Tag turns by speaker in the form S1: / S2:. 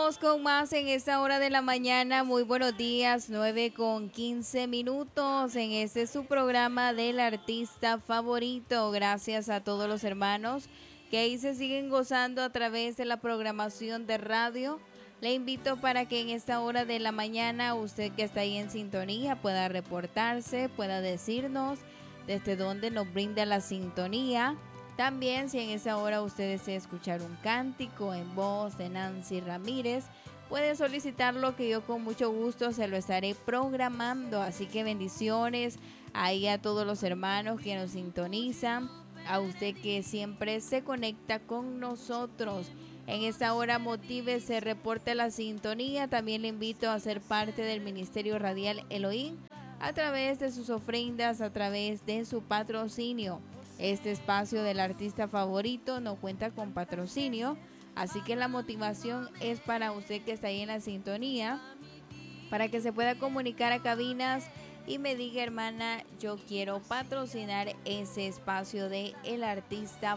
S1: Continuamos con más en esta hora de la mañana. Muy buenos días, 9:15 en este su programa del artista favorito. Gracias a todos los hermanos que ahí se siguen gozando a través de la programación de radio. Le invito para que en esta hora de la mañana usted que está ahí en sintonía pueda reportarse, pueda decirnos desde dónde nos brinda la sintonía. También si en esa hora usted desea escuchar un cántico en voz de Nancy Ramírez, puede solicitarlo que yo con mucho gusto se lo estaré programando. Así que bendiciones ahí a todos los hermanos que nos sintonizan, a usted que siempre se conecta con nosotros. En esta hora motívese, reporte la sintonía. También le invito a ser parte del Ministerio Radial Elohim a través de sus ofrendas, a través de su patrocinio. Este espacio del artista favorito no cuenta con patrocinio, así que la motivación es para usted que está ahí en la sintonía, para que se pueda comunicar a cabinas y me diga, hermana, yo quiero patrocinar ese espacio de el artista